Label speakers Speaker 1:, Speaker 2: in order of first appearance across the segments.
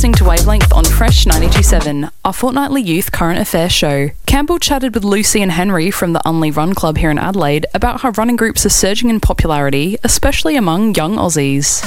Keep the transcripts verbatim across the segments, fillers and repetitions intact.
Speaker 1: listening to Wavelength on Fresh ninety-two point seven, our fortnightly youth current affairs show. Campbell chatted with Lucy and Henry from the Unley Run Club here in Adelaide about how running groups are surging in popularity, especially among young Aussies.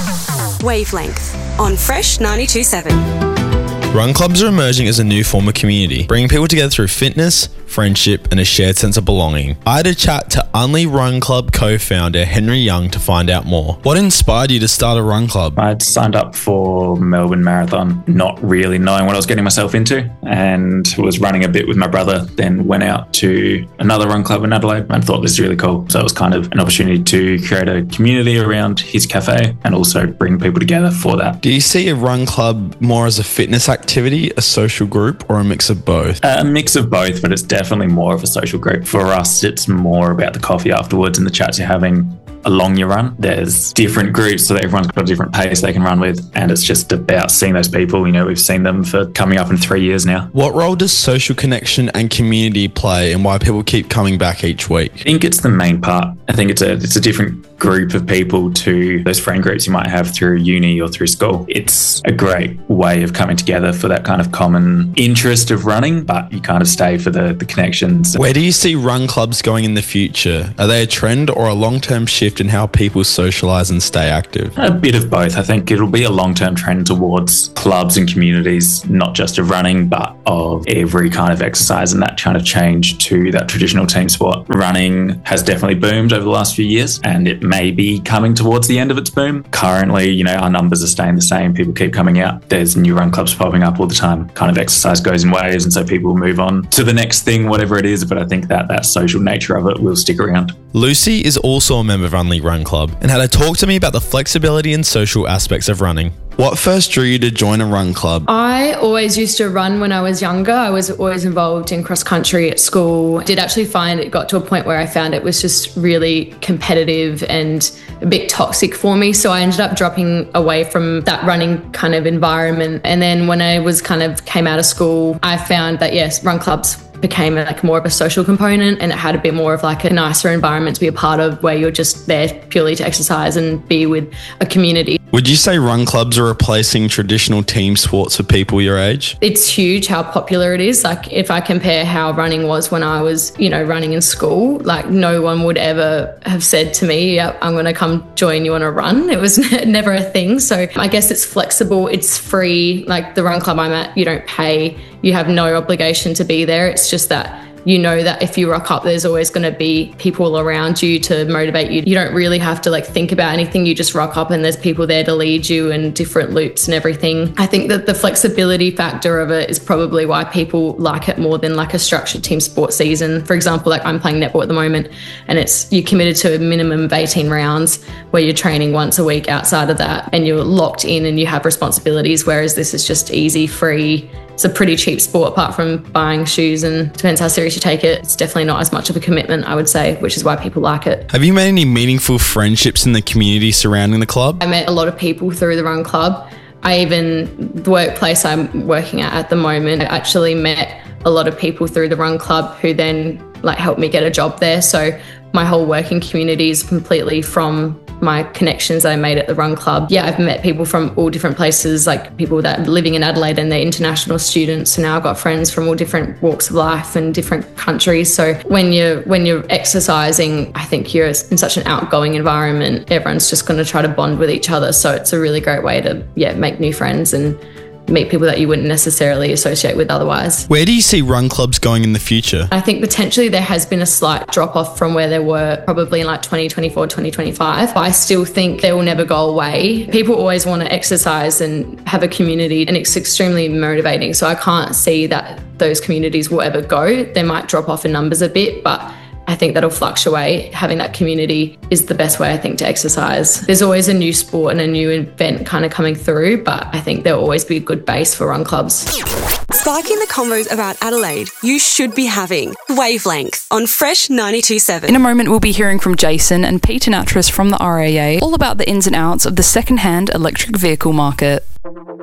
Speaker 2: Wavelength on Fresh ninety-two point seven.
Speaker 3: Run clubs are emerging as a new form of community, bringing people together through fitness, friendship, and a shared sense of belonging. I had a chat to Unley Run Club co-founder Henry Young to find out more. What inspired you to start a run club?
Speaker 4: I'd signed up for Melbourne Marathon, not really knowing what I was getting myself into, and was running a bit with my brother, then went out to another run club in Adelaide and thought this is really cool. So it was kind of an opportunity to create a community around his cafe and also bring people together for that.
Speaker 3: Do you see a run club more as a fitness activity, a social group, or a mix of both?
Speaker 4: A mix of both, but it's definitely more of a social group. For us, it's more about the coffee afterwards and the chats you're having along your run. There's different groups, so that everyone's got a different pace they can run with, and it's just about seeing those people. You know, we've seen them for coming up in three years now.
Speaker 3: What role does social connection and community play, and why people keep coming back each week?
Speaker 4: I think it's the main part. I think it's a it's a different group of people to those friend groups you might have through uni or through school. It's a great way of coming together for that kind of common interest of running, but you kind of stay for the, the connections.
Speaker 3: Where do you see run clubs going in the future? Are they a trend or a long-term shift in how people socialise and stay active?
Speaker 4: A bit of both. I think it'll be a long-term trend towards clubs and communities, not just of running, but of every kind of exercise, and that kind of change to that traditional team sport. Running has definitely boomed over the last few years, and it may be coming towards the end of its boom. Currently, you know, our numbers are staying the same. People keep coming out. There's new run clubs popping up all the time. Kind of exercise goes in waves, and so people move on to the next thing, whatever it is. But I think that that social nature of it will stick around.
Speaker 3: Lucy is also a member of Unley Run Club and had a talk to me about the flexibility and social aspects of running. What first drew you to join a run club?
Speaker 5: I always used to run when I was younger. I was always involved in cross country at school. I did actually find it got to a point where I found it was just really competitive and a bit toxic for me. So I ended up dropping away from that running kind of environment. And then when I was kind of came out of school, I found that, yes, run clubs became like more of a social component, and it had a bit more of like a nicer environment to be a part of, where you're just there purely to exercise and be with a community.
Speaker 3: Would you say run clubs are replacing traditional team sports for people your age?
Speaker 5: It's huge how popular it is. Like if I compare how running was when I was, you know, running in school, like no one would ever have said to me, yep, I'm going to come join you on a run. It was never a thing. So I guess it's flexible. It's free. Like the run club I'm at, you don't pay. You have no obligation to be there. It's just that you know that if you rock up, there's always going to be people around you to motivate you. You don't really have to like think about anything. You just rock up and there's people there to lead you in different loops and everything. I think that the flexibility factor of it is probably why people like it more than like a structured team sport season. For example, like I'm playing netball at the moment, and it's you're committed to a minimum of eighteen rounds where you're training once a week outside of that, and you're locked in and you have responsibilities, whereas this is just easy, free. It's a pretty cheap sport apart from buying shoes, and depends how serious you take it. It's definitely not as much of a commitment, I would say, which is why people like it.
Speaker 3: Have you made any meaningful friendships in the community surrounding the club?
Speaker 5: I met a lot of people through the run club. I even, the workplace I'm working at at the moment, I actually met a lot of people through the run club who then like helped me get a job there. So my whole working community is completely from my connections that I made at the run club. Yeah, I've met people from all different places, like people that are living in Adelaide and they're international students. So now I've got friends from all different walks of life and different countries. So when you're when you're exercising, I think you're in such an outgoing environment. Everyone's just going to try to bond with each other. So it's a really great way to yeah make new friends and meet people that you wouldn't necessarily associate with otherwise.
Speaker 3: Where do you see run clubs going in the future?
Speaker 5: I think potentially there has been a slight drop off from where they were probably in like twenty twenty-four, twenty twenty-five. But I still think they will never go away. People always want to exercise and have a community, and it's extremely motivating. So I can't see that those communities will ever go. They might drop off in numbers a bit, but I think that'll fluctuate. Having that community is the best way, I think, to exercise. There's always a new sport and a new event kind of coming through, but I think there'll always be a good base for run clubs.
Speaker 2: Sparking the convos about Adelaide you should be having. Wavelength on Fresh ninety-two point seven.
Speaker 1: In a moment, we'll be hearing from Jason and Peter Natras from the R A A all about the ins and outs of the second-hand electric vehicle market.